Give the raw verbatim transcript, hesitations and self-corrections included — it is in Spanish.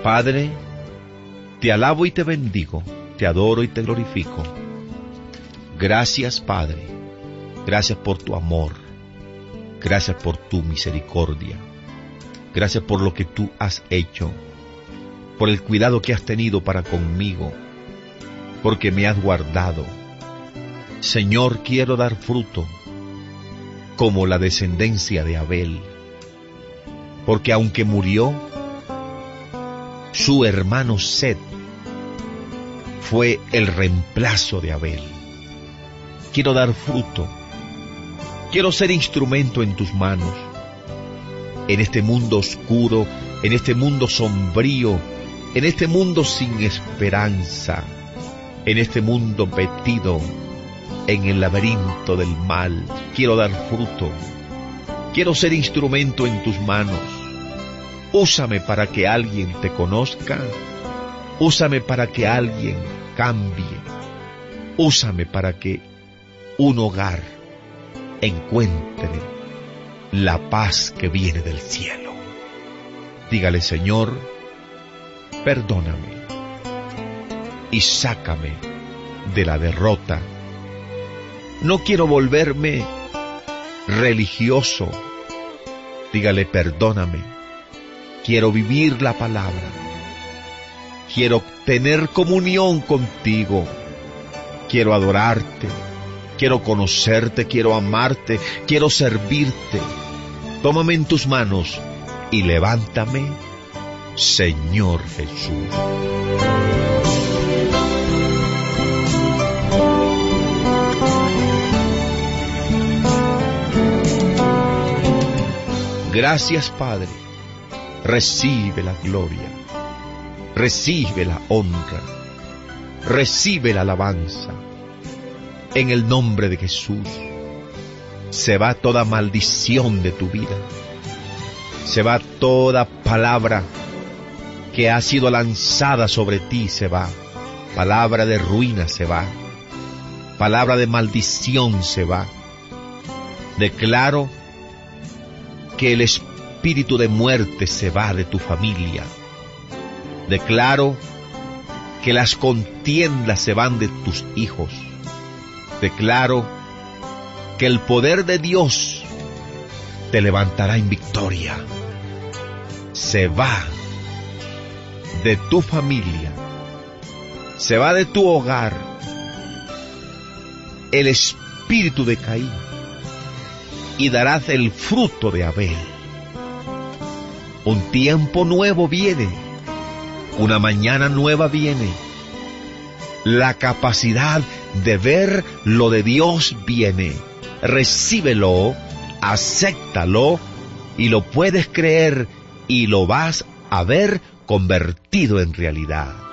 Padre, te alabo y te bendigo, te adoro y te glorifico. Gracias, Padre, gracias por tu amor, gracias por tu misericordia, gracias por lo que tú has hecho, por el cuidado que has tenido para conmigo, porque me has guardado. Señor, quiero dar fruto como la descendencia de Abel, porque aunque murió, su hermano Set fue el reemplazo de Abel. Quiero dar fruto, quiero ser instrumento en tus manos, en este mundo oscuro, en este mundo sombrío, en este mundo sin esperanza, en este mundo metido en el laberinto del mal. Quiero dar fruto, quiero ser instrumento en tus manos. Úsame para que alguien te conozca, úsame para que alguien cambie, úsame para que un hogar encuentre la paz que viene del cielo. Dígale: Señor, perdóname y sácame de la derrota. No quiero volverme religioso. Dígale: perdóname. Quiero vivir la palabra. Quiero tener comunión contigo. Quiero adorarte. Quiero conocerte. Quiero amarte. Quiero servirte. Tómame en tus manos y levántame, Señor Jesús. Gracias, Padre. Recibe la gloria, recibe la honra, recibe la alabanza. En el nombre de Jesús, se va toda maldición de tu vida. Se va toda palabra que ha sido lanzada sobre ti, se va. Palabra de ruina se va. Palabra de maldición se va. Declaro que el espíritu de muerte se va de tu familia. Declaro que las contiendas se van de tus hijos. Declaro que el poder de Dios te levantará en victoria. Se va de tu familia, se va de tu hogar el espíritu de Caín, y darás el fruto de Abel. Un tiempo nuevo viene, una mañana nueva viene. La capacidad de ver lo de Dios viene. Recíbelo, acéptalo, y lo puedes creer, y lo vas a ver convertido en realidad.